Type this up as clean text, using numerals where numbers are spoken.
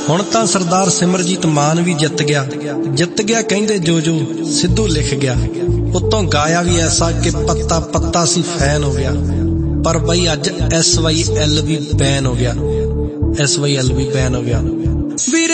ਹੁਣ ਤਾਂ ਸਰਦਾਰ ਸਿਮਰਜੀਤ ਮਾਨ ਵੀ ਜਿੱਤ ਗਿਆ ਕਹਿੰਦੇ ਜੋ ਸਿੱਧੂ ਲਿਖ ਗਿਆ। ਉੱਤੋਂ ਗਾਇਆ ਵੀ ਐਸਾ ਕਿ ਪੱਤਾ ਪੱਤਾ ਸੀ ਫੈਨ ਹੋ ਗਿਆ। ਪਰ ਬਈ ਅੱਜ SYL ਵੀ ਬੈਨ ਹੋ ਗਿਆ। SYL ਵੀ ਬੈਨ ਹੋ ਗਿਆ। ਵੀਰੇ